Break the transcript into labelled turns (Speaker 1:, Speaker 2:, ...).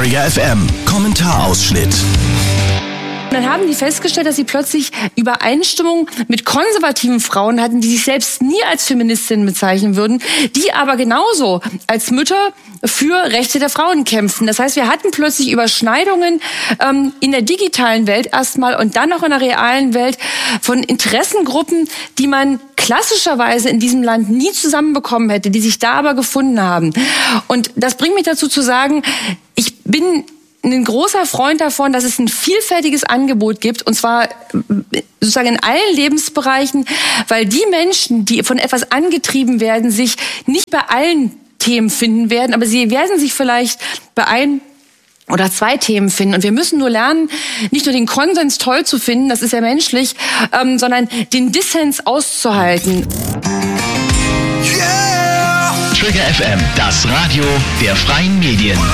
Speaker 1: Trigger FM Kommentarausschnitt.
Speaker 2: Dann haben die festgestellt, dass sie plötzlich Übereinstimmung mit konservativen Frauen hatten, die sich selbst nie als Feministinnen bezeichnen würden, die aber genauso als Mütter für Rechte der Frauen kämpfen. Das heißt, wir hatten plötzlich Überschneidungen in der digitalen Welt erstmal und dann auch in der realen Welt von Interessengruppen, die man klassischerweise in diesem Land nie zusammenbekommen hätte, die sich da aber gefunden haben. Und das bringt mich dazu zu sagen, ich bin ein großer Freund davon, dass es ein vielfältiges Angebot gibt, und zwar sozusagen in allen Lebensbereichen, weil die Menschen, die von etwas angetrieben werden, sich nicht bei allen Themen finden werden, aber sie werden sich vielleicht bei ein oder zwei Themen finden. Und wir müssen nur lernen, nicht nur den Konsens toll zu finden, das ist ja menschlich, sondern den Dissens auszuhalten.
Speaker 1: Trigger FM, das Radio der freien Medien.